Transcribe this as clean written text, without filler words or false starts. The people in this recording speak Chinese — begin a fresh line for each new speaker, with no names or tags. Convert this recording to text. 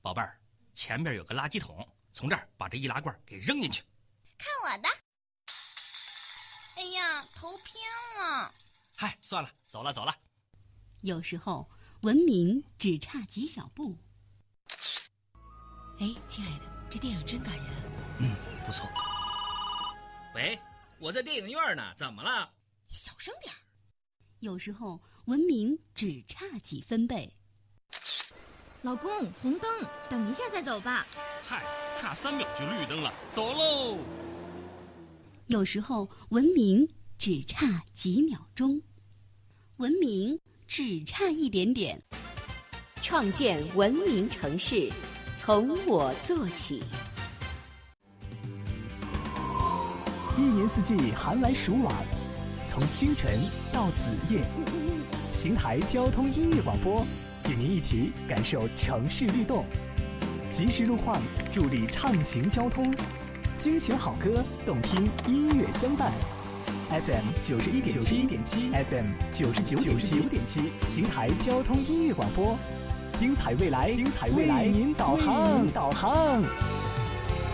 宝贝儿，前边有个垃圾桶，从这儿把这易拉罐给扔进去。
看我的！哎呀，头偏了。
嗨，算了，走了。
有时候文明只差几小步。
哎，亲爱的，这电影真感人。
不错。
喂，我在电影院呢，怎么了？
你小声点儿。
有时候文明只差几分贝。
老公，红灯，等一下再走吧。
嗨，差3秒就绿灯了，走喽。
有时候文明只差几秒钟，文明只差一点点。
创建文明城市，从我做起。
一年四季寒来暑往，从清晨到子夜，邢台交通音乐广播与您一起感受城市律动，及时路况助力畅行交通，精选好歌，动听音乐相伴。FM 91.7 FM 99.7，邢台交通音乐广播，精彩未来，为您导航。